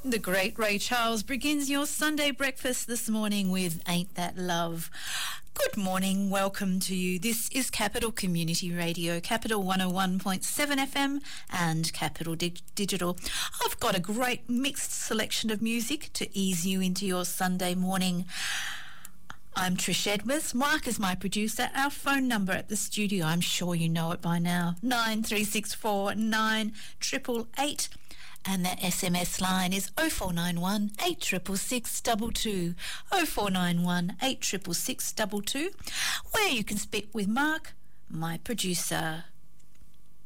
The great Ray Charles begins your Sunday breakfast this morning with Ain't That Love. Good morning, welcome to you. This is Capital Community Radio, Capital 101.7 FM and Capital Digital. I've got a great mixed selection of music to ease you into your Sunday morning. I'm Trish Edwards. Mark is my producer. Our phone number at the studio, I'm sure you know it by now, 9364 9888. And that SMS line is 0491 866 0491 866 where you can speak with Mark, my producer.